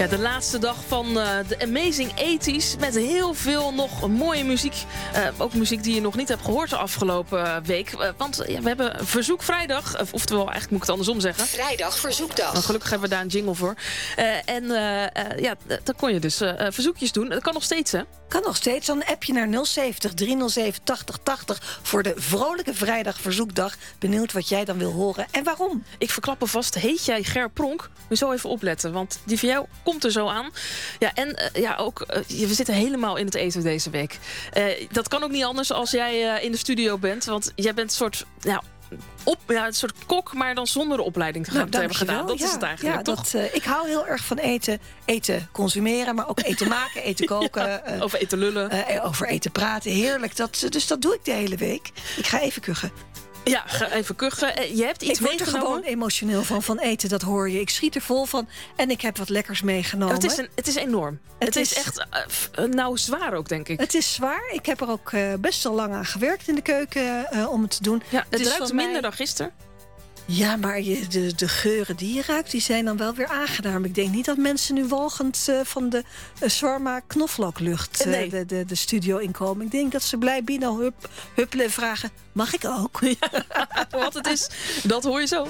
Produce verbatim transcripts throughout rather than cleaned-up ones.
Ja, de laatste dag van uh, de Amazing tachtiger met heel veel nog mooie muziek. Uh, ook muziek die je nog niet hebt gehoord de afgelopen week. Uh, want uh, ja, we hebben Verzoek Vrijdag. Uh, oftewel, eigenlijk moet ik het andersom zeggen. Vrijdag Verzoekdag. Nou, gelukkig hebben we daar een jingle voor. Uh, en uh, uh, ja, dan kon je dus uh, verzoekjes doen. Dat kan nog steeds, hè? Kan nog steeds. Dan app je naar nul zeventig driehonderdzeven tachtig tachtig voor de vrolijke Vrijdag Verzoekdag. Benieuwd wat jij dan wil horen en waarom. Ik verklap alvast, heet jij Ger Pronk? Moet zo even opletten, want die van jou komt er zo aan. Ja, en uh, ja, ook, uh, we zitten helemaal in het eten deze week. Uh, dat kan ook niet anders als jij uh, in de studio bent. Want jij bent een soort... Nou, Op, ja, een soort kok, maar dan zonder de opleiding te, nou, te hebben gedaan. Wel. Dat ja, is het eigenlijk, ja, toch? Dat, uh, ik hou heel erg van eten. Eten consumeren, maar ook eten maken, eten koken. Ja, uh, over eten lullen. Uh, over eten praten, heerlijk. Dat, dus dat doe ik de hele week. Ik ga even kuchen. Ja, ga even kuchen. Je hebt iets ik word meegenomen. er gewoon emotioneel van, van eten, dat hoor je. Ik schiet er vol van en ik heb wat lekkers meegenomen. Ja, het, is een, het is enorm. Het, het is, is echt uh, nou zwaar ook, denk ik. Het is zwaar. Ik heb er ook uh, best wel lang aan gewerkt in de keuken uh, om het te doen. Ja, het, het ruikt minder mij... dan gisteren. Ja, maar je, de, de geuren die je ruikt, die zijn dan wel weer aangedaan. Maar ik denk niet dat mensen nu walgend uh, van de uh, shawarma knoflooklucht uh, nee. de, de, de studio inkomen. Ik denk dat ze blij binnen hup, huppelen en vragen, mag ik ook? Ja, wat het is, dat hoor je zo.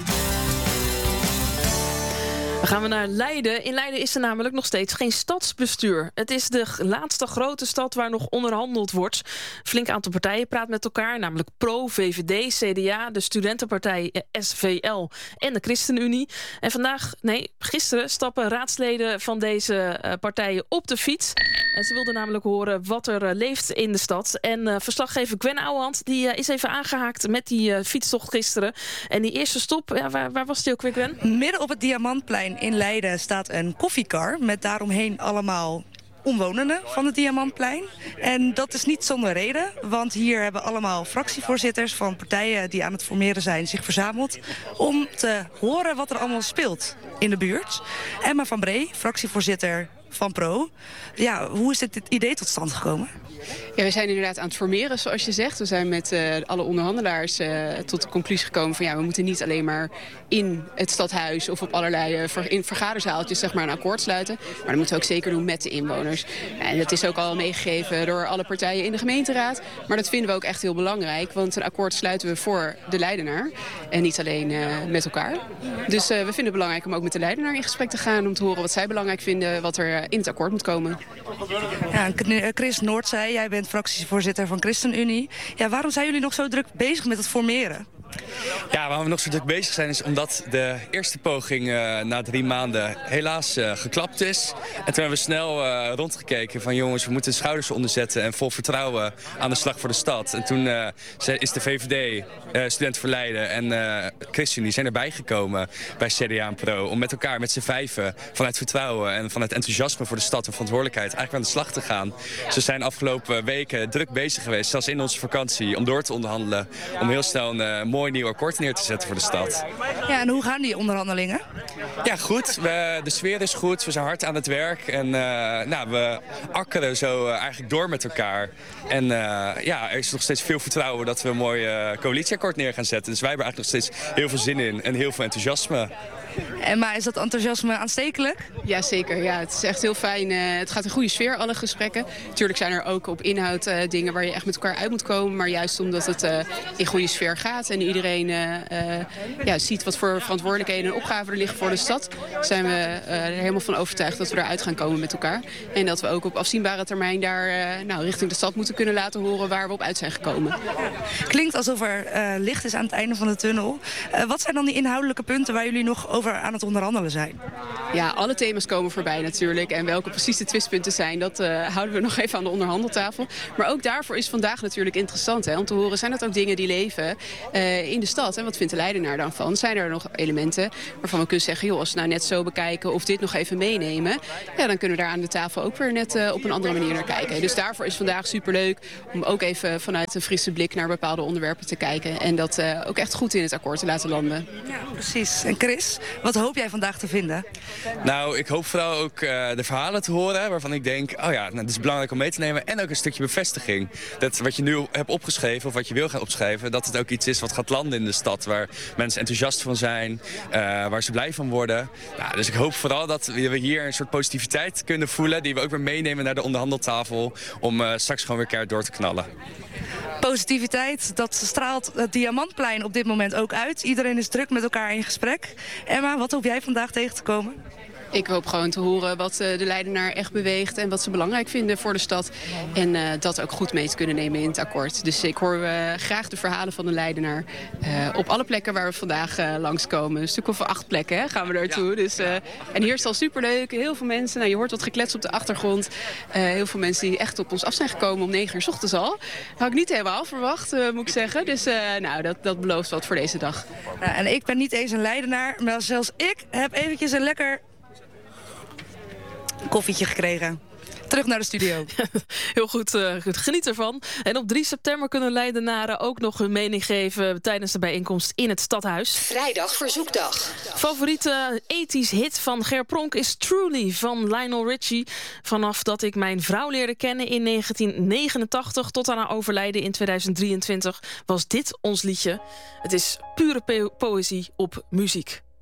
Dan gaan we naar Leiden. In Leiden is er namelijk nog steeds geen stadsbestuur. Het is de laatste grote stad waar nog onderhandeld wordt. Een flink aantal partijen praat met elkaar, namelijk Pro, V V D, C D A, de studentenpartij S V L en de ChristenUnie. En vandaag, nee, gisteren stappen raadsleden van deze uh, partijen op de fiets. En ze wilden namelijk horen wat er uh, leeft in de stad. En uh, verslaggever Gwen Ouwehand die, uh, is even aangehaakt met die uh, fietstocht gisteren. En die eerste stop, ja, waar, waar was die ook weer, Gwen? Midden op het Diamantplein in Leiden staat een koffiekar met daaromheen allemaal omwonenden van het Diamantplein. En dat is niet zonder reden, want hier hebben allemaal fractievoorzitters van partijen die aan het formeren zijn zich verzameld om te horen wat er allemaal speelt in de buurt. Emma van Bree, fractievoorzitter van Pro. Ja, hoe is dit, dit idee tot stand gekomen? Ja, we zijn inderdaad aan het formeren, zoals je zegt. We zijn met uh, alle onderhandelaars uh, tot de conclusie gekomen van ja, we moeten niet alleen maar in het stadhuis of op allerlei uh, ver, in vergaderzaaltjes zeg maar een akkoord sluiten. Maar dat moeten we ook zeker doen met de inwoners. Ja, en dat is ook al meegegeven door alle partijen in de gemeenteraad. Maar dat vinden we ook echt heel belangrijk, want een akkoord sluiten we voor de Leidenaar en niet alleen uh, met elkaar. Dus uh, we vinden het belangrijk om ook met de Leidenaar in gesprek te gaan, om te horen wat zij belangrijk vinden, wat er uh, in het akkoord moet komen. Ja, Chris Noord zei, jij bent fractievoorzitter van ChristenUnie. Ja, waarom zijn jullie nog zo druk bezig met het formeren? Ja, waarom we nog zo druk bezig zijn is omdat de eerste poging uh, na drie maanden helaas uh, geklapt is. En toen hebben we snel uh, rondgekeken van jongens, we moeten de schouders onderzetten en vol vertrouwen aan de slag voor de stad. En toen uh, is de V V D, uh, Studenten voor Leiden en uh, ChristenUnie zijn erbij gekomen bij C D A en Pro om met elkaar, met z'n vijven, vanuit vertrouwen en vanuit enthousiasme voor de stad en verantwoordelijkheid eigenlijk aan de slag te gaan. Ze zijn afgelopen weken druk bezig geweest, zelfs in onze vakantie, om door te onderhandelen, om heel snel een uh, mooi nieuw akkoord neer te zetten voor de stad. Ja, en hoe gaan die onderhandelingen? Ja, goed. We, de sfeer is goed. We zijn hard aan het werk. En uh, nou, we akkeren zo uh, eigenlijk door met elkaar. En uh, ja, er is nog steeds veel vertrouwen dat we een mooi uh, coalitieakkoord neer gaan zetten. Dus wij hebben eigenlijk nog steeds heel veel zin in en heel veel enthousiasme. En maar is dat enthousiasme aanstekelijk? Ja, zeker. Ja, het is echt heel fijn. Uh, het gaat in goede sfeer, alle gesprekken. Tuurlijk zijn er ook op inhoud uh, dingen waar je echt met elkaar uit moet komen. Maar juist omdat het uh, in goede sfeer gaat en iedereen uh, uh, ja, ziet wat voor verantwoordelijkheden en opgaven er liggen voor de stad, zijn we uh, er helemaal van overtuigd dat we eruit gaan komen met elkaar. En dat we ook op afzienbare termijn daar uh, nou, richting de stad moeten kunnen laten horen waar we op uit zijn gekomen. Klinkt alsof er uh, licht is aan het einde van de tunnel. Uh, wat zijn dan die inhoudelijke punten waar jullie nog over aan het onderhandelen zijn? Ja, alle thema's komen voorbij natuurlijk. En welke precies de twistpunten zijn, dat uh, houden we nog even aan de onderhandeltafel. Maar ook daarvoor is vandaag natuurlijk interessant hè, om te horen, zijn dat ook dingen die leven uh, in de stad? En wat vindt de Leidenaar dan van? Zijn er nog elementen waarvan we kunnen zeggen, joh, als we nou net zo bekijken of dit nog even meenemen, ja, dan kunnen we daar aan de tafel ook weer net uh, op een andere manier naar kijken. Dus daarvoor is vandaag superleuk om ook even vanuit een frisse blik naar bepaalde onderwerpen te kijken. En dat uh, ook echt goed in het akkoord te laten landen. Ja, precies. En Chris, wat hoop jij vandaag te vinden? Nou, ik hoop vooral ook uh, de verhalen te horen waarvan ik denk, oh ja, nou, dat is belangrijk om mee te nemen. En ook een stukje bevestiging. Dat wat je nu hebt opgeschreven of wat je wil gaan opschrijven, dat het ook iets is wat gaat landen in de stad. Waar mensen enthousiast van zijn, uh, waar ze blij van worden. Nou, dus ik hoop vooral dat we hier een soort positiviteit kunnen voelen, die we ook weer meenemen naar de onderhandeltafel, om uh, straks gewoon weer keihard door te knallen. Positiviteit, dat straalt het Diamantplein op dit moment ook uit. Iedereen is druk met elkaar in gesprek. Emma, wat hoop jij vandaag tegen te komen? Ik hoop gewoon te horen wat de Leidenaar echt beweegt en wat ze belangrijk vinden voor de stad. En uh, dat ook goed mee te kunnen nemen in het akkoord. Dus ik hoor uh, graag de verhalen van de Leidenaar uh, op alle plekken waar we vandaag uh, langskomen. Een stuk of acht plekken hè, gaan we naartoe. Ja. Dus, uh, en hier is het al superleuk. Heel veel mensen. Nou, je hoort wat geklets op de achtergrond. Uh, heel veel mensen die echt op ons af zijn gekomen om negen uur 's ochtends al. Dat had ik niet helemaal verwacht, uh, moet ik zeggen. Dus uh, nou, dat, dat belooft wat voor deze dag. Nou, en ik ben niet eens een Leidenaar, maar zelfs ik heb eventjes een lekker koffietje gekregen. Terug naar de studio. Heel goed, uh, geniet ervan. En op drie september kunnen Leidenaren ook nog hun mening geven tijdens de bijeenkomst in het stadhuis. Vrijdag verzoekdag. Favoriete ethisch hit van Ger Pronk is Truly van Lionel Richie. Vanaf dat ik mijn vrouw leerde kennen in negentien negenentachtig tot aan haar overlijden in tweeduizend drieëntwintig was dit ons liedje. Het is pure po- poëzie op muziek.